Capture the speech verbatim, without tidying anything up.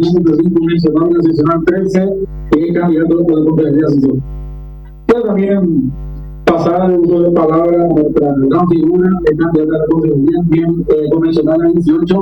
mencionar la seccional trece, que es candidato por la Conferencia de Asesor. Quiero también pasar al uso de palabras a nuestra gran figura, el candidato a la Consejería, bien eh, convencional a dieciocho.